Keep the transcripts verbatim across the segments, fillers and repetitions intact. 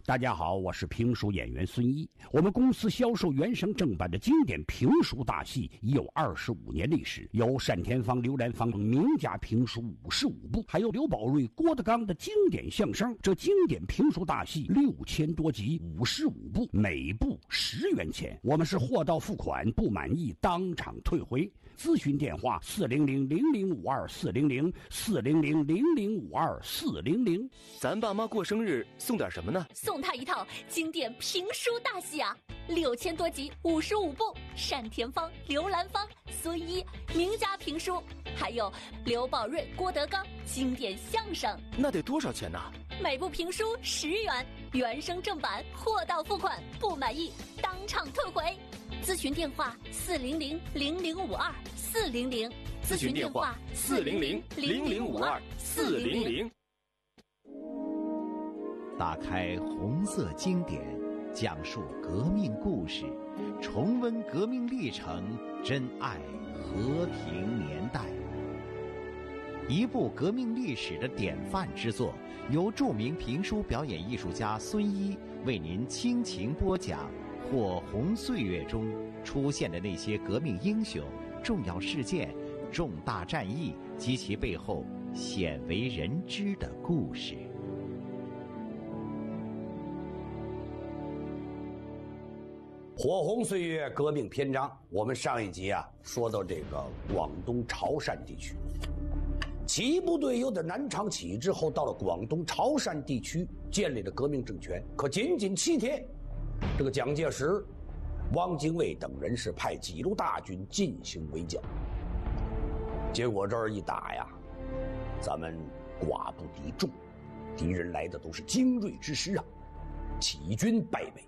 大家好，我是评书演员孙一。我们公司销售原声正版的经典评书大戏已有二十五年历史，有单田芳、刘兰芳等名家评书五十五部，还有刘宝瑞、郭德纲的经典相声。这经典评书大戏六千多集，五十五部，每部十元钱。我们是货到付款，不满意当场退回。咨询电话：四零零零零五二四零零四零零零零五二四零零。 咱爸妈过生日送点什么呢？ 送他一套经典评书大戏啊，六千多集，五十五部，单田芳、刘兰芳、孙一名家评书，还有刘宝瑞、郭德纲经典相声。 那得多少钱呢？ 每部评书十元，原声正版，货到付款，不满意当场退回。咨询电话：四零零零零五二四零零。 咨询电话：四零零零零五二四零零。 打开红色经典，讲述革命故事，重温革命历程，珍爱和平年代。一部革命历史的典范之作，由著名评书表演艺术家孙一为您倾情播讲火红岁月中出现的那些革命英雄、重要事件、重大战役及其背后鲜为人知的故事。 火红岁月革命篇章，我们上一集啊说到这个广东潮汕地区，起义部队由在南昌起义之后，到了广东潮汕地区建立了革命政权。可仅仅七天，这个蒋介石、汪精卫等人是派几路大军进行围剿，结果这儿一打呀，咱们寡不敌众，敌人来的都是精锐之师啊，起义军败北。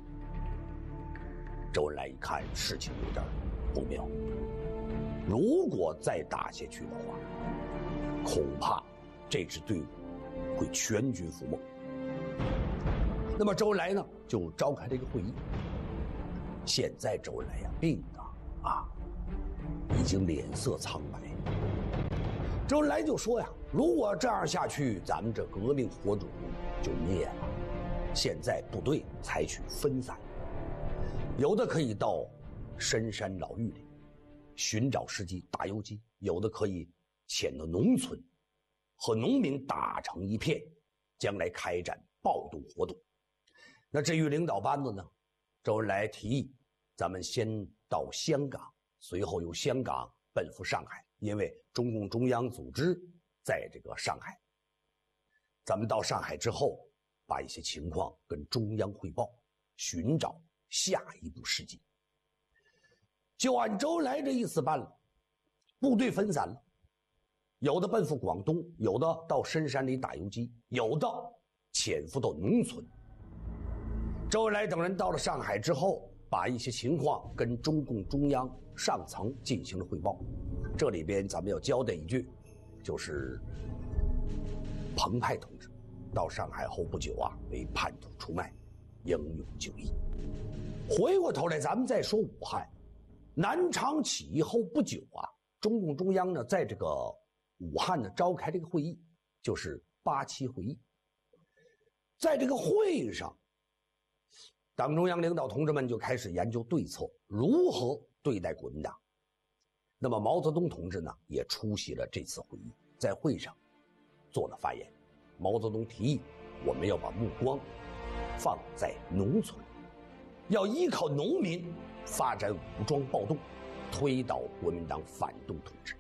周恩来一看事情有点不妙，如果再打下去的话，恐怕这支队伍会全军覆没。那么周恩来呢，就召开了一个会议。现在周恩来呀，病的啊，已经脸色苍白。周恩来就说呀，如果这样下去，咱们这革命火种就灭了。现在部队采取分散，有的可以到深山老峪里寻找时机打游击，有的可以潜到农村和农民打成一片，将来开展暴动活动。那至于领导班子呢，周恩来提议咱们先到香港，随后由香港奔赴上海，因为中共中央组织在这个上海。咱们到上海之后，把一些情况跟中央汇报，寻找下一步时机。就按周恩来这意思办了，部队分散了，有的奔赴广东，有的到深山里打游击，有的潜伏到农村。周恩来等人到了上海之后，把一些情况跟中共中央上层进行了汇报。这里边咱们要交代一句，就是彭湃同志到上海后不久啊，被叛徒出卖，英勇就义。回过头来咱们再说武汉，南昌起义后不久啊，中共中央呢在这个武汉呢召开这个会议，就是八七会议。在这个会议上，党中央领导同志们就开始研究对策，如何对待国民党。那么毛泽东同志呢也出席了这次会议，在会上做了发言。毛泽东提议，我们要把目光放在农村，要依靠农民发展武装暴动，推倒国民党反动统治。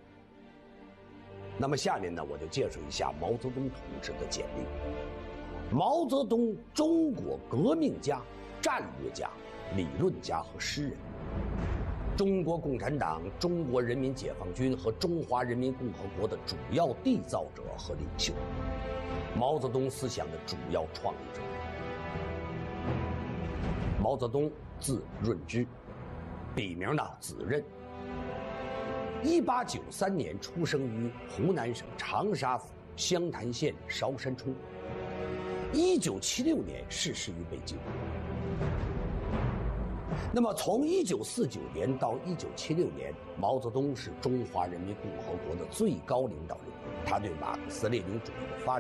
那么下面呢，我就介绍一下毛泽东同志的简历。毛泽东，中国革命家、战略家、理论家和诗人，中国共产党、中国人民解放军和中华人民共和国的主要缔造者和领袖，毛泽东思想的主要创立者。毛泽东字润之，笔名呢子任。一八九三年出生于湖南省长沙府湘潭县韶山村。一九七六年逝世于北京。那么从一九四九年到一九七六年，毛泽东是中华人民共和国的最高领导人，他对马克思列宁主义的发展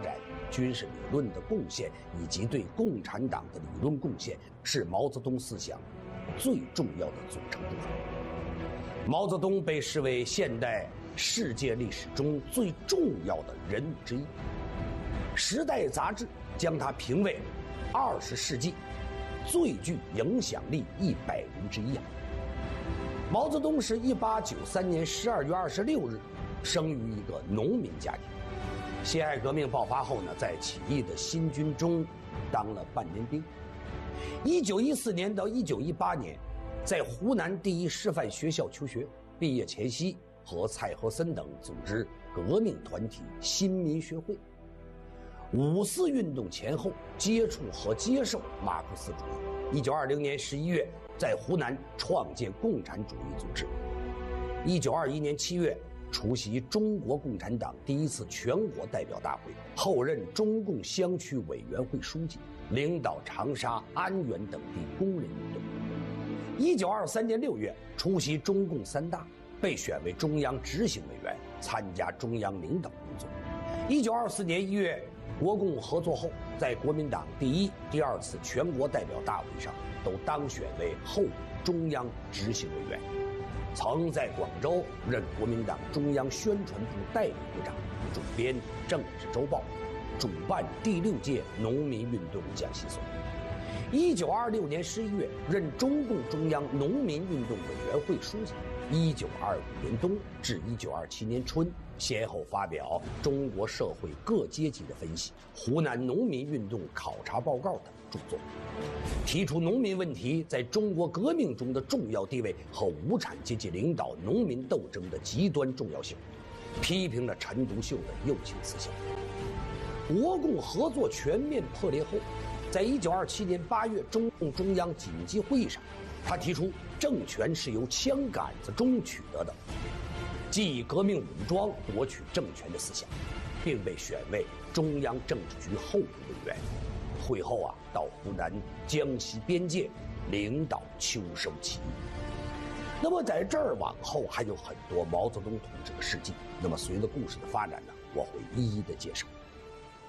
军事理论的贡献以及对共产党的理论贡献，是毛泽东思想最重要的组成部分。毛泽东被视为现代世界历史中最重要的人物之一，《时代》杂志将他评为二十世纪最具影响力一百人之一啊。毛泽东是一八九三年十二月二十六日生于一个农民家庭，辛亥革命爆发后呢，在起义的新军中当了半年兵。一九一四年到一九一八年，在湖南第一师范学校求学，毕业前夕和蔡和森等组织革命团体新民学会。五四运动前后接触和接受马克思主义。一九二零年十一月，在湖南创建共产主义组织。一九二一年七月，出席中国共产党第一次全国代表大会，后任中共乡区委员会书记，领导长沙、安源等地工人运动。一九二三年六月，出席中共三大，被选为中央执行委员，参加中央领导工作。一九二四年一月，国共合作后，在国民党第一、第二次全国代表大会上都当选为后中央执行委员，曾在广州任国民党中央宣传部代理部长，主编《政治周报》，主办第六届农民运动讲习所。一九二六年十一月，任中共中央农民运动委员会书记。一九二五年冬至一九二七年春，先后发表《中国社会各阶级的分析》《湖南农民运动考察报告》等著作，提出农民问题在中国革命中的重要地位和无产阶级领导农民斗争的极端重要性，批评了陈独秀的右倾思想。国共合作全面破裂后，在一九二七年八月中共中央紧急会议上，他提出政权是由枪杆子中取得的，即以革命武装夺取政权的思想，并被选为中央政治局候补委员。会后啊，到湖南、江西边界领导秋收起义。那么在这儿往后还有很多毛泽东同志的事迹，那么随着故事的发展呢，我会一一的介绍。